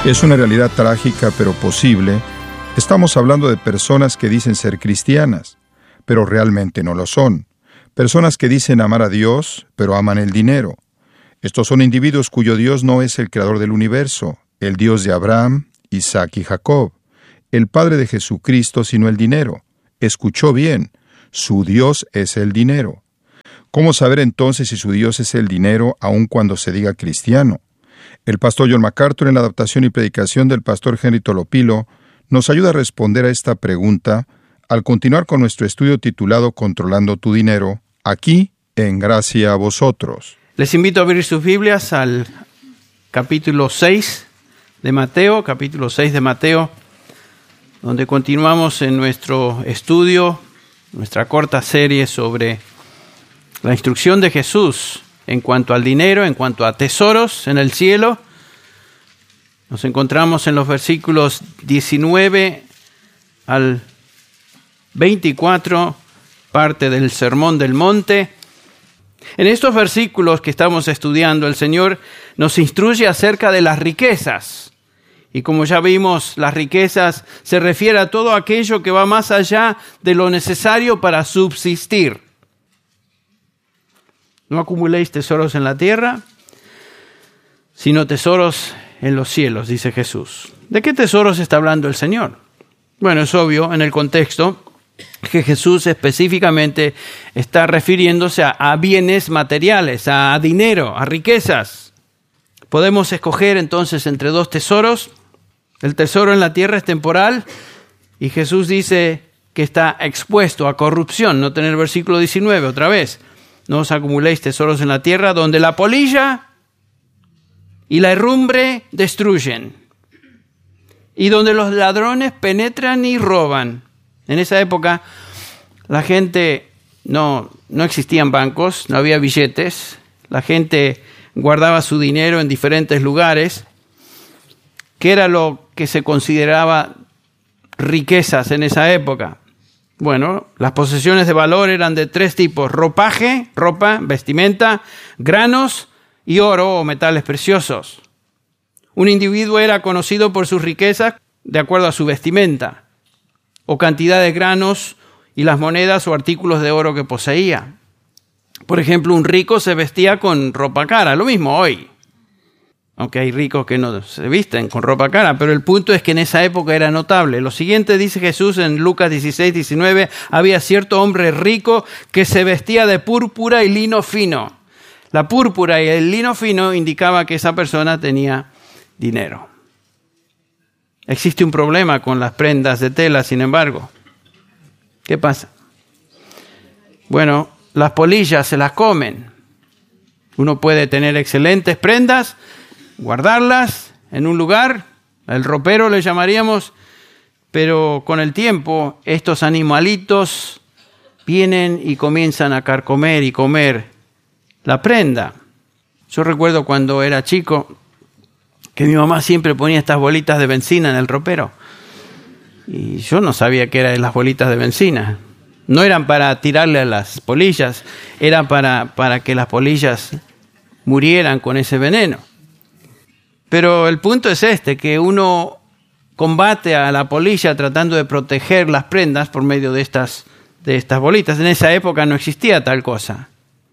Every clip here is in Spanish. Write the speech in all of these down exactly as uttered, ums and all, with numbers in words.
Es una realidad trágica pero posible. Estamos hablando de personas que dicen ser cristianas, pero realmente no lo son. Personas que dicen amar a Dios, pero aman el dinero. Estos son individuos cuyo Dios no es el creador del universo, el Dios de Abraham, Isaac y Jacob, el Padre de Jesucristo, sino el dinero. Escuchó bien, su Dios es el dinero. ¿Cómo saber entonces si su Dios es el dinero, aun cuando se diga cristiano? El pastor John MacArthur, en la adaptación y predicación del pastor Henry Tolopilo, nos ayuda a responder a esta pregunta al continuar con nuestro estudio titulado Controlando tu dinero, aquí en Gracia a Vosotros. Les invito a abrir sus Biblias al capítulo seis de Mateo, capítulo seis de Mateo, donde continuamos en nuestro estudio, nuestra corta serie sobre la instrucción de Jesús en cuanto al dinero, en cuanto a tesoros en el cielo. Nos encontramos en los versículos diecinueve al veinticuatro, parte del Sermón del Monte. En estos versículos que estamos estudiando, el Señor nos instruye acerca de las riquezas. Y como ya vimos, las riquezas se refiere a todo aquello que va más allá de lo necesario para subsistir. No acumuléis tesoros en la tierra, sino tesoros en los cielos, dice Jesús. ¿De qué tesoros está hablando el Señor? Bueno, es obvio en el contexto que Jesús específicamente está refiriéndose a, a bienes materiales, a, a dinero, a riquezas. Podemos escoger entonces entre dos tesoros. El tesoro en la tierra es temporal y Jesús dice que está expuesto a corrupción. No tener el versículo diecinueve otra vez. No os acumuléis tesoros en la tierra donde la polilla y la herrumbre destruyen y donde los ladrones penetran y roban. En esa época la gente, no, no existían bancos, no había billetes, la gente guardaba su dinero en diferentes lugares. ¿Qué era lo que se consideraba riquezas en esa época? Bueno, las posesiones de valor eran de tres tipos: ropaje, ropa, vestimenta, granos y oro o metales preciosos. Un individuo era conocido por sus riquezas de acuerdo a su vestimenta, o cantidad de granos y las monedas o artículos de oro que poseía. Por ejemplo, un rico se vestía con ropa cara, lo mismo hoy. Aunque hay ricos que no se visten con ropa cara, pero el punto es que en esa época era notable. Lo siguiente dice Jesús en Lucas dieciséis, diecinueve, había cierto hombre rico que se vestía de púrpura y lino fino. La púrpura y el lino fino indicaba que esa persona tenía dinero. Existe un problema con las prendas de tela, sin embargo. ¿Qué pasa? Bueno, las polillas se las comen. Uno puede tener excelentes prendas, guardarlas en un lugar, el ropero le llamaríamos, pero con el tiempo estos animalitos vienen y comienzan a carcomer y comer la prenda. Yo recuerdo cuando era chico que mi mamá siempre ponía estas bolitas de benzina en el ropero y yo no sabía qué eran las bolitas de benzina. No eran para tirarle a las polillas, eran para, para que las polillas murieran con ese veneno. Pero el punto es este, que uno combate a la polilla tratando de proteger las prendas por medio de estas, de estas bolitas. En esa época no existía tal cosa.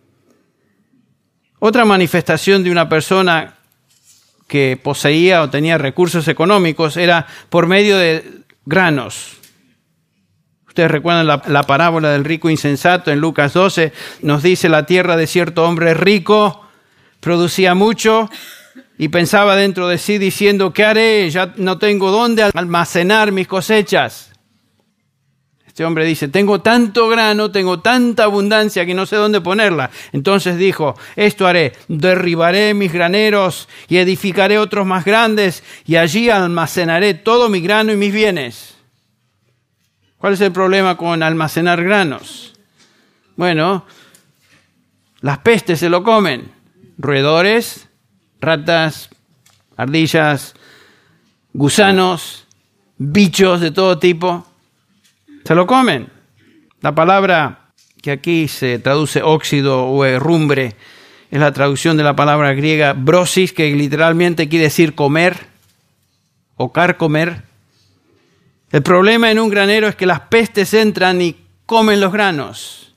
Otra manifestación de una persona que poseía o tenía recursos económicos era por medio de granos. Ustedes recuerdan la, la parábola del rico insensato en Lucas doce. Nos dice: la tierra de cierto hombre rico producía mucho y pensaba dentro de sí diciendo: ¿qué haré? Ya no tengo dónde almacenar mis cosechas. Este hombre dice: tengo tanto grano, tengo tanta abundancia que no sé dónde ponerla. Entonces dijo: esto haré, derribaré mis graneros y edificaré otros más grandes y allí almacenaré todo mi grano y mis bienes. ¿Cuál es el problema con almacenar granos? Bueno, las pestes se lo comen. Roedores, ratas, ardillas, gusanos, bichos de todo tipo, se lo comen. La palabra que aquí se traduce óxido o herrumbre es la traducción de la palabra griega brosis, que literalmente quiere decir comer. o carcomer. El problema en un granero es que las pestes entran y comen los granos.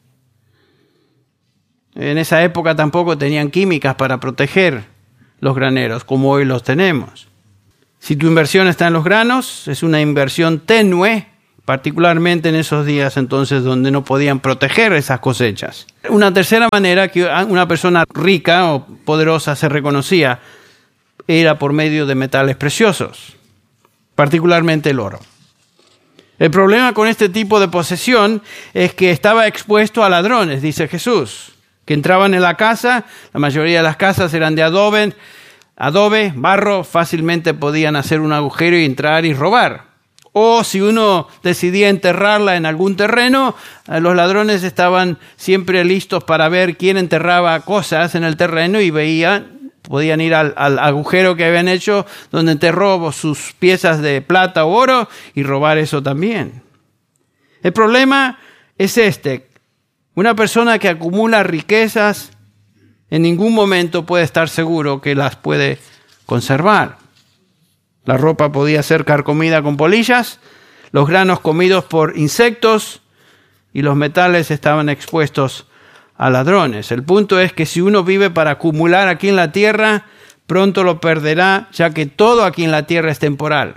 En esa época tampoco tenían químicas para proteger los graneros, como hoy los tenemos. Si tu inversión está en los granos, es una inversión tenue, particularmente en esos días entonces donde no podían proteger esas cosechas. Una tercera manera que una persona rica o poderosa se reconocía era por medio de metales preciosos, particularmente el oro. El problema con este tipo de posesión es que estaba expuesto a ladrones, dice Jesús, que entraban en la casa. La mayoría de las casas eran de adobe, adobe, barro, fácilmente podían hacer un agujero y entrar y robar. O si uno decidía enterrarla en algún terreno, los ladrones estaban siempre listos para ver quién enterraba cosas en el terreno y veían, podían ir al, al agujero que habían hecho donde enterró sus piezas de plata o oro y robar eso también. El problema es este: una persona que acumula riquezas en ningún momento puede estar seguro que las puede conservar. La ropa podía ser carcomida con polillas, los granos comidos por insectos y los metales estaban expuestos a ladrones. El punto es que si uno vive para acumular aquí en la tierra, pronto lo perderá, ya que todo aquí en la tierra es temporal.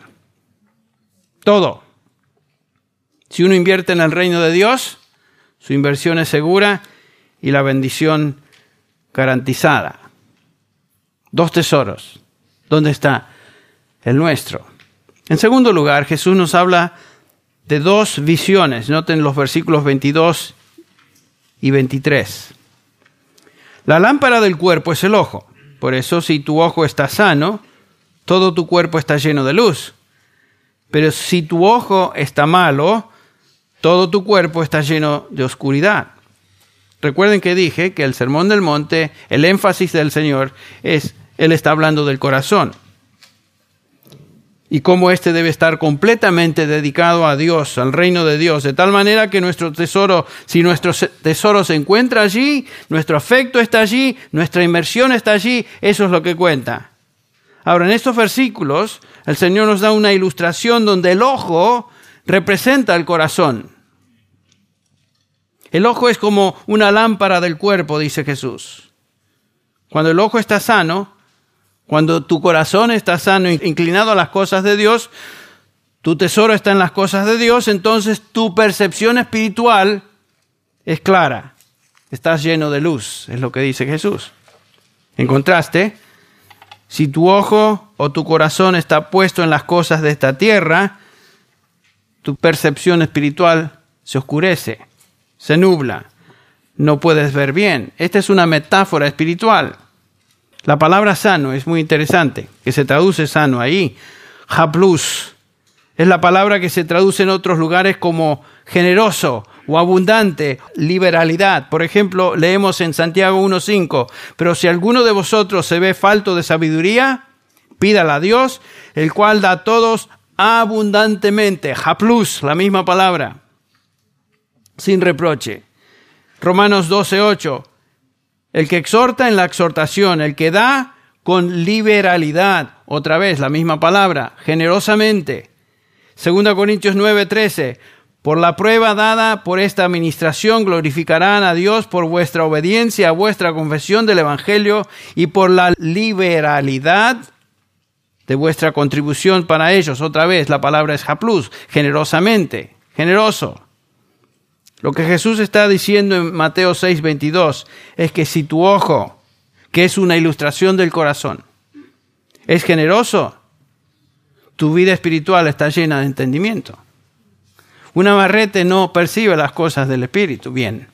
Todo. Si uno invierte en el reino de Dios, su inversión es segura y la bendición garantizada. Dos tesoros. ¿Dónde está el nuestro? En segundo lugar, Jesús nos habla de dos visiones. Noten los versículos veintidós y veintitrés. La lámpara del cuerpo es el ojo. Por eso, si tu ojo está sano, todo tu cuerpo está lleno de luz. Pero si tu ojo está malo, todo tu cuerpo está lleno de oscuridad. Recuerden que dije que el Sermón del Monte, el énfasis del Señor es, Él está hablando del corazón. Y cómo éste debe estar completamente dedicado a Dios, al reino de Dios, de tal manera que nuestro tesoro, si nuestro tesoro se encuentra allí, nuestro afecto está allí, nuestra inmersión está allí, eso es lo que cuenta. Ahora, en estos versículos, el Señor nos da una ilustración donde el ojo representa el corazón. El ojo es como una lámpara del cuerpo, dice Jesús. Cuando el ojo está sano, cuando tu corazón está sano, inclinado a las cosas de Dios, tu tesoro está en las cosas de Dios, entonces tu percepción espiritual es clara. Estás lleno de luz, es lo que dice Jesús. En contraste, si tu ojo o tu corazón está puesto en las cosas de esta tierra, tu percepción espiritual se oscurece, se nubla, no puedes ver bien. Esta es una metáfora espiritual. La palabra sano es muy interesante, que se traduce sano ahí. Haplus es la palabra que se traduce en otros lugares como generoso o abundante, liberalidad. Por ejemplo, leemos en Santiago uno cinco, pero si alguno de vosotros se ve falto de sabiduría, pídala a Dios, el cual da a todos abundantemente. Haplus, la misma palabra, sin reproche. Romanos doce ocho. El que exhorta en la exhortación, el que da con liberalidad, otra vez la misma palabra, generosamente. Segunda Corintios nueve trece, por la prueba dada por esta administración glorificarán a Dios por vuestra obediencia a vuestra confesión del Evangelio y por la liberalidad de vuestra contribución para ellos. Otra vez la palabra es haplus, generosamente, generoso. Lo que Jesús está diciendo en Mateo seis veintidós es que si tu ojo, que es una ilustración del corazón, es generoso, tu vida espiritual está llena de entendimiento. Un amarrete no percibe las cosas del espíritu bien.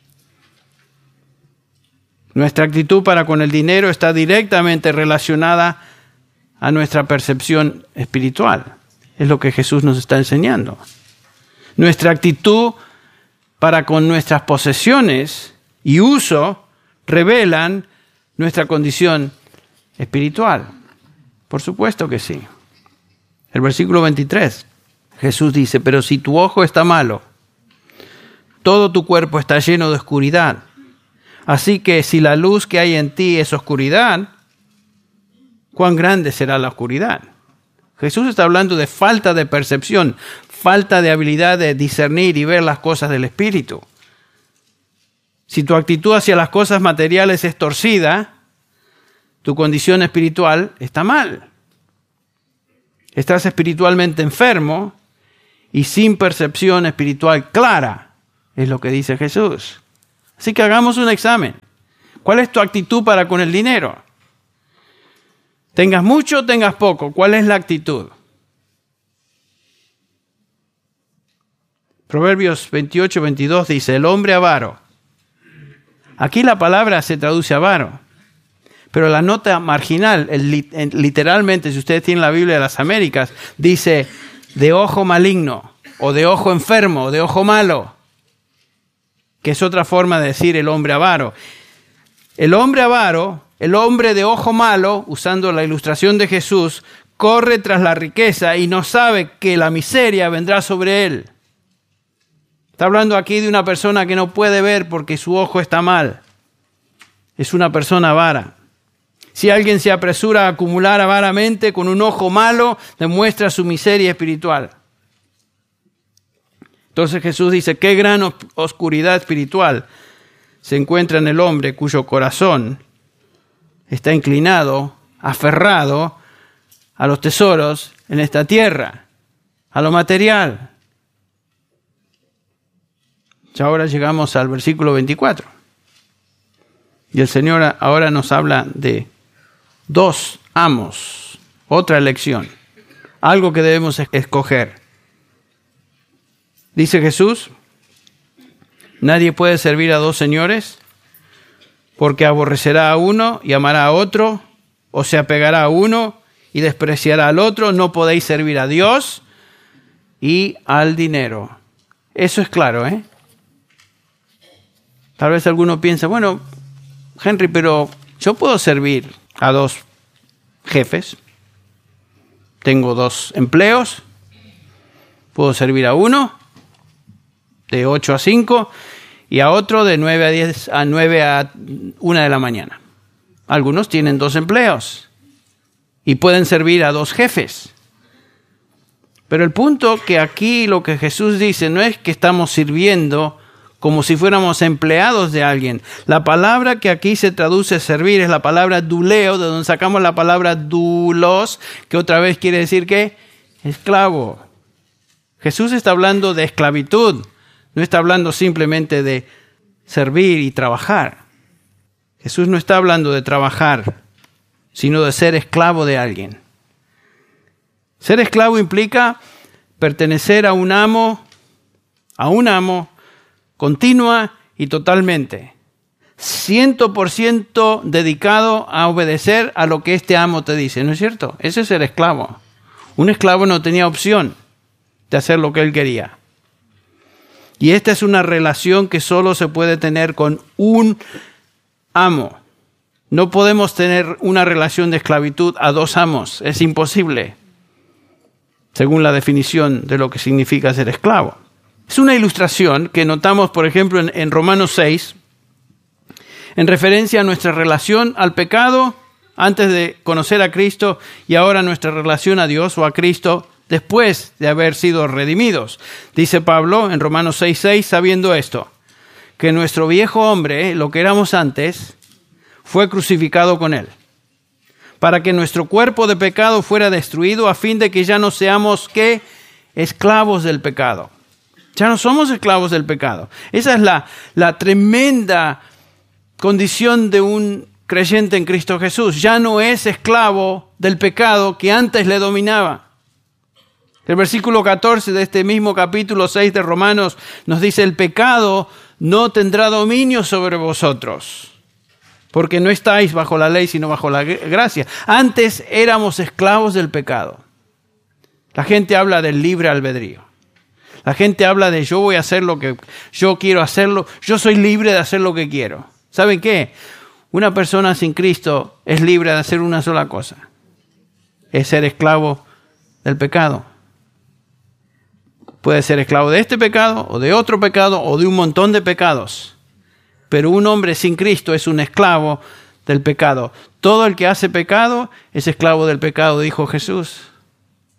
Nuestra actitud para con el dinero está directamente relacionada a nuestra percepción espiritual. Es lo que Jesús nos está enseñando. Nuestra actitud para con nuestras posesiones y uso revelan nuestra condición espiritual. Por supuesto que sí. El versículo veintitrés, Jesús dice, pero si tu ojo está malo, todo tu cuerpo está lleno de oscuridad. Así que si la luz que hay en ti es oscuridad, ¿cuán grande será la oscuridad? Jesús está hablando de falta de percepción, falta de habilidad de discernir y ver las cosas del Espíritu. Si tu actitud hacia las cosas materiales es torcida, tu condición espiritual está mal. Estás espiritualmente enfermo y sin percepción espiritual clara, es lo que dice Jesús. Así que hagamos un examen. ¿Cuál es tu actitud para con el dinero? Tengas mucho o tengas poco, ¿cuál es la actitud? Proverbios veintiocho, veintidós dice, el hombre avaro. Aquí la palabra se traduce avaro, pero la nota marginal, el, literalmente, si ustedes tienen la Biblia de las Américas, dice de ojo maligno, o de ojo enfermo, o de ojo malo, que es otra forma de decir el hombre avaro. El hombre avaro, el hombre de ojo malo, usando la ilustración de Jesús, corre tras la riqueza y no sabe que la miseria vendrá sobre él. Está hablando aquí de una persona que no puede ver porque su ojo está mal. Es una persona avara. Si alguien se apresura a acumular avaramente con un ojo malo, demuestra su miseria espiritual. Entonces Jesús dice, qué gran oscuridad espiritual se encuentra en el hombre cuyo corazón está inclinado, aferrado a los tesoros en esta tierra, a lo material. Y ahora llegamos al versículo veinticuatro. Y el Señor ahora nos habla de dos amos, otra elección, algo que debemos escoger. Dice Jesús, nadie puede servir a dos señores, porque aborrecerá a uno y amará a otro, o se apegará a uno y despreciará al otro. No podéis servir a Dios y al dinero. Eso es claro, ¿eh? Tal vez alguno piensa, bueno, Henry, pero yo puedo servir a dos jefes. Tengo dos empleos. Puedo servir a uno de ocho a cinco y a otro de nueve a diez a nueve a una de la mañana. Algunos tienen dos empleos y pueden servir a dos jefes. Pero el punto que aquí lo que Jesús dice no es que estamos sirviendo como si fuéramos empleados de alguien. La palabra que aquí se traduce servir es la palabra duleo, de donde sacamos la palabra doulos, que otra vez quiere decir que esclavo. Jesús está hablando de esclavitud, no está hablando simplemente de servir y trabajar. Jesús no está hablando de trabajar, sino de ser esclavo de alguien. Ser esclavo implica pertenecer a un amo, a un amo, continua y totalmente, ciento por ciento dedicado a obedecer a lo que este amo te dice, ¿no es cierto? Ese es el esclavo. Un esclavo no tenía opción de hacer lo que él quería. Y esta es una relación que solo se puede tener con un amo. No podemos tener una relación de esclavitud a dos amos, es imposible, según la definición de lo que significa ser esclavo. Es una ilustración que notamos, por ejemplo, en, en Romanos seis, en referencia a nuestra relación al pecado antes de conocer a Cristo y ahora nuestra relación a Dios o a Cristo después de haber sido redimidos. Dice Pablo en Romanos seis seis, sabiendo esto, que nuestro viejo hombre, lo que éramos antes, fue crucificado con él, para que nuestro cuerpo de pecado fuera destruido, a fin de que ya no seamos, ¿qué? Esclavos del pecado. Ya no somos esclavos del pecado. Esa es la, la tremenda condición de un creyente en Cristo Jesús. Ya no es esclavo del pecado que antes le dominaba. El versículo catorce de este mismo capítulo seis de Romanos nos dice, el pecado no tendrá dominio sobre vosotros, porque no estáis bajo la ley, sino bajo la gracia. Antes éramos esclavos del pecado. La gente habla del libre albedrío. La gente habla de yo voy a hacer lo que yo quiero hacerlo. Yo soy libre de hacer lo que quiero. ¿Saben qué? Una persona sin Cristo es libre de hacer una sola cosa. Es ser esclavo del pecado. Puede ser esclavo de este pecado o de otro pecado o de un montón de pecados. Pero un hombre sin Cristo es un esclavo del pecado. Todo el que hace pecado es esclavo del pecado, dijo Jesús.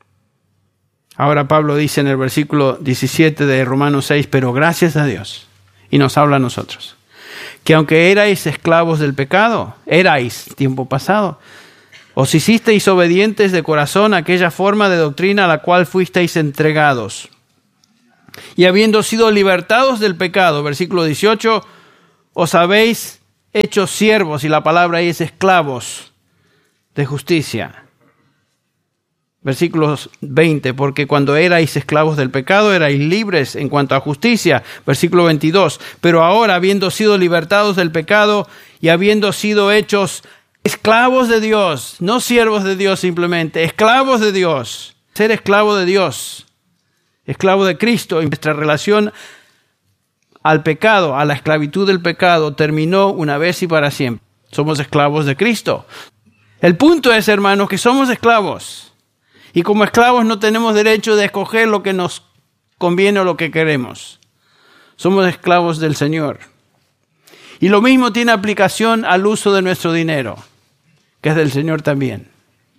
Ahora Pablo dice en el versículo diecisiete de Romanos seis, pero gracias a Dios, y nos habla a nosotros, que aunque erais esclavos del pecado, erais tiempo pasado, os hicisteis obedientes de corazón a aquella forma de doctrina a la cual fuisteis entregados. Y habiendo sido libertados del pecado, versículo dieciocho, os habéis hecho siervos, y la palabra ahí es esclavos de justicia. Versículos veinte, porque cuando erais esclavos del pecado, erais libres en cuanto a justicia. Versículo veintidós, pero ahora, habiendo sido libertados del pecado y habiendo sido hechos esclavos de Dios, no siervos de Dios simplemente, esclavos de Dios. Ser esclavo de Dios, esclavo de Cristo, y nuestra relación al pecado, a la esclavitud del pecado, terminó una vez y para siempre. Somos esclavos de Cristo. El punto es, hermanos, que somos esclavos. Y como esclavos no tenemos derecho de escoger lo que nos conviene o lo que queremos. Somos esclavos del Señor. Y lo mismo tiene aplicación al uso de nuestro dinero, que es del Señor también.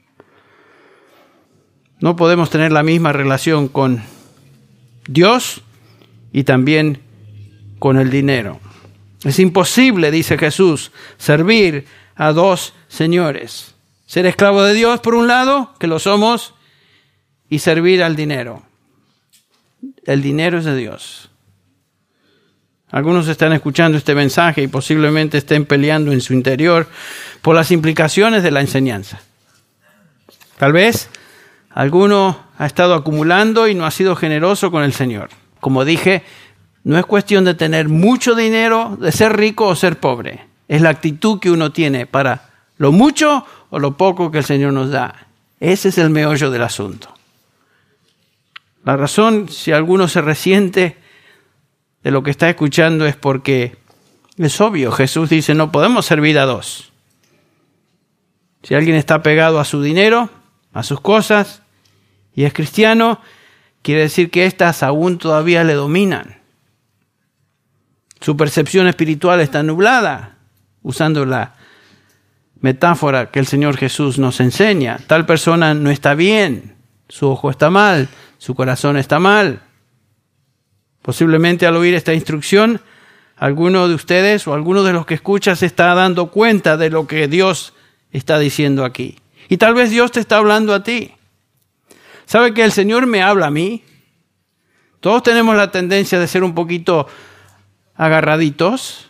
No podemos tener la misma relación con Dios y también con el dinero. Es imposible, dice Jesús, servir a dos señores. Ser esclavo de Dios, por un lado, que lo somos, y servir al dinero. El dinero es de Dios. Algunos están escuchando este mensaje y posiblemente estén peleando en su interior por las implicaciones de la enseñanza. Tal vez alguno ha estado acumulando y no ha sido generoso con el Señor. Como dije, no es cuestión de tener mucho dinero, de ser rico o ser pobre. Es la actitud que uno tiene para lo mucho o lo poco que el Señor nos da. Ese es el meollo del asunto. La razón, si alguno se resiente de lo que está escuchando, es porque es obvio. Jesús dice, no podemos servir a dos. Si alguien está pegado a su dinero, a sus cosas, y es cristiano, quiere decir que éstas aún todavía le dominan. Su percepción espiritual está nublada, usando la metáfora que el Señor Jesús nos enseña. Tal persona no está bien, su ojo está mal, su corazón está mal. Posiblemente al oír esta instrucción, alguno de ustedes o alguno de los que escuchan se está dando cuenta de lo que Dios está diciendo aquí. Y tal vez Dios te está hablando a ti. ¿Sabe que el Señor me habla a mí? Todos tenemos la tendencia de ser un poquito agarraditos.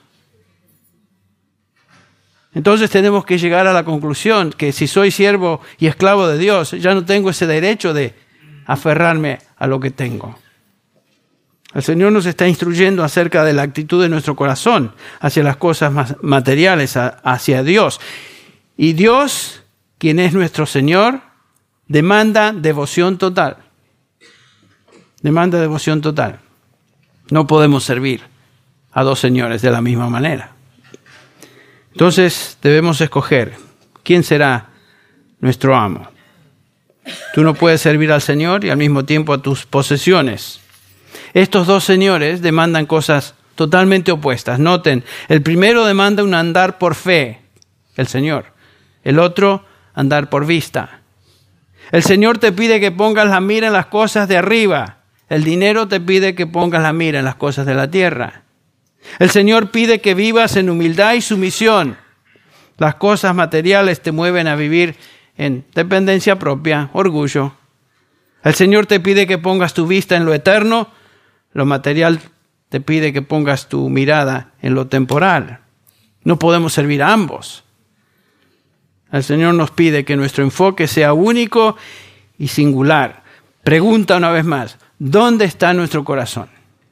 Entonces tenemos que llegar a la conclusión que si soy siervo y esclavo de Dios, ya no tengo ese derecho de aferrarme a lo que tengo. El Señor nos está instruyendo acerca de la actitud de nuestro corazón hacia las cosas más materiales, hacia Dios. Y Dios, quien es nuestro Señor, demanda devoción total. Demanda devoción total. No podemos servir a dos señores de la misma manera. Entonces debemos escoger quién será nuestro amo. Tú no puedes servir al Señor y al mismo tiempo a tus posesiones. Estos dos señores demandan cosas totalmente opuestas. Noten, el primero demanda un andar por fe, el Señor. El otro, andar por vista. El Señor te pide que pongas la mira en las cosas de arriba. El dinero te pide que pongas la mira en las cosas de la tierra. El Señor pide que vivas en humildad y sumisión. Las cosas materiales te mueven a vivir en dependencia propia, orgullo. El Señor te pide que pongas tu vista en lo eterno. Lo material te pide que pongas tu mirada en lo temporal. No podemos servir a ambos. El Señor nos pide que nuestro enfoque sea único y singular. Pregunta una vez más, ¿dónde está nuestro corazón?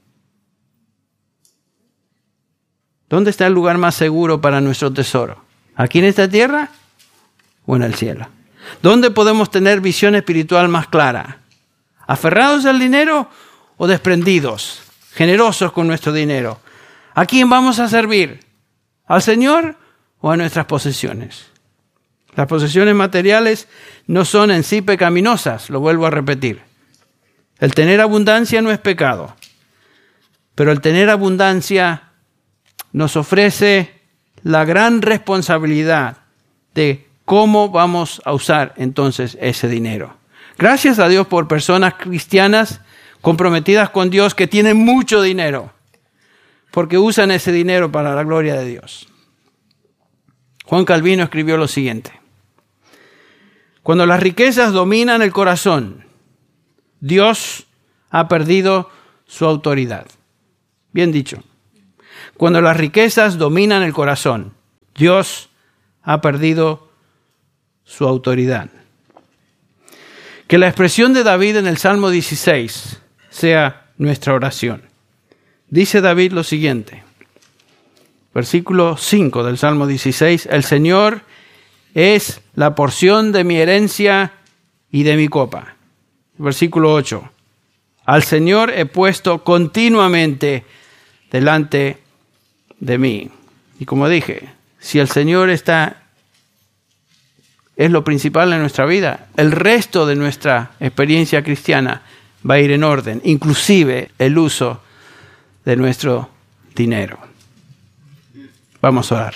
¿Dónde está el lugar más seguro para nuestro tesoro? ¿Aquí en esta tierra o en el cielo? ¿Dónde podemos tener visión espiritual más clara? ¿Aferrados al dinero o desprendidos, generosos con nuestro dinero? ¿A quién vamos a servir? ¿Al Señor o a nuestras posesiones? Las posesiones materiales no son en sí pecaminosas, lo vuelvo a repetir. El tener abundancia no es pecado, pero el tener abundancia nos ofrece la gran responsabilidad de cómo vamos a usar entonces ese dinero. Gracias a Dios por personas cristianas comprometidas con Dios que tienen mucho dinero, porque usan ese dinero para la gloria de Dios. Juan Calvino escribió lo siguiente: cuando las riquezas dominan el corazón, Dios ha perdido su autoridad. Bien dicho. Cuando las riquezas dominan el corazón, Dios ha perdido su autoridad. Que la expresión de David en el Salmo dieciséis sea nuestra oración. Dice David lo siguiente, versículo cinco del Salmo dieciséis: el Señor es la porción de mi herencia y de mi copa. Versículo ocho: al Señor he puesto continuamente delante de mí. Y como dije, si el Señor está, es lo principal en nuestra vida, el resto de nuestra experiencia cristiana va a ir en orden, inclusive el uso de nuestro dinero. Vamos a orar.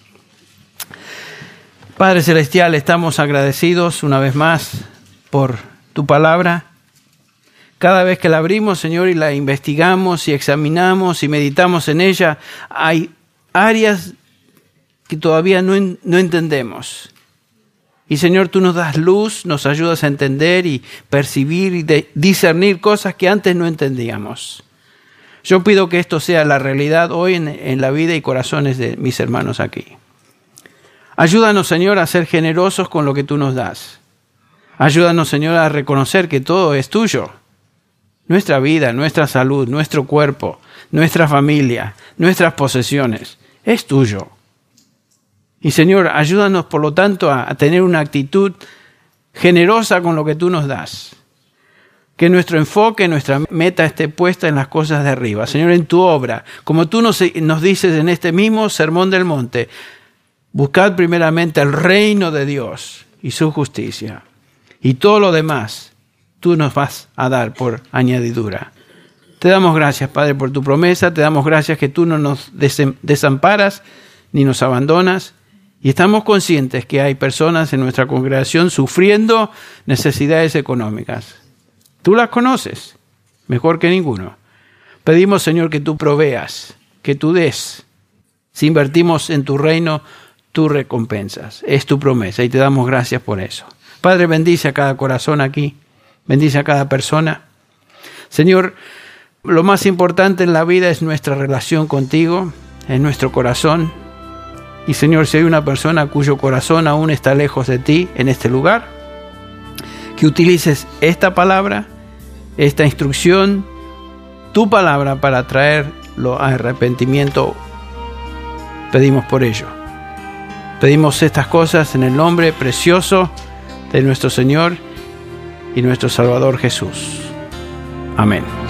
Padre Celestial, estamos agradecidos una vez más por tu palabra. Cada vez que la abrimos, Señor, y la investigamos y examinamos y meditamos en ella, hay áreas que todavía no, en, no entendemos. Y, Señor, tú nos das luz, nos ayudas a entender y percibir y de, discernir cosas que antes no entendíamos. Yo pido que esto sea la realidad hoy en, en la vida y corazones de mis hermanos aquí. Ayúdanos, Señor, a ser generosos con lo que tú nos das. Ayúdanos, Señor, a reconocer que todo es tuyo. Nuestra vida, nuestra salud, nuestro cuerpo, nuestra familia, nuestras posesiones, es tuyo. Y, Señor, ayúdanos, por lo tanto, a, a tener una actitud generosa con lo que tú nos das. Que nuestro enfoque, nuestra meta esté puesta en las cosas de arriba. Señor, en tu obra, como tú nos, nos dices en este mismo Sermón del Monte, buscad primeramente el reino de Dios y su justicia. Y todo lo demás tú nos vas a dar por añadidura. Te damos gracias, Padre, por tu promesa. Te damos gracias que tú no nos desamparas ni nos abandonas. Y estamos conscientes que hay personas en nuestra congregación sufriendo necesidades económicas. Tú las conoces mejor que ninguno. Pedimos, Señor, que tú proveas, que tú des. Si invertimos en tu reino, tú recompensas. Es tu promesa y te damos gracias por eso. Padre, bendice a cada corazón aquí. Bendice a cada persona. Señor, lo más importante en la vida es nuestra relación contigo, es nuestro corazón. Y, Señor, si hay una persona cuyo corazón aún está lejos de ti en este lugar, que utilices esta palabra, esta instrucción, tu palabra para traerlo a arrepentimiento. Pedimos por ello. Pedimos estas cosas en el nombre precioso de nuestro Señor y nuestro Salvador Jesús. Amén.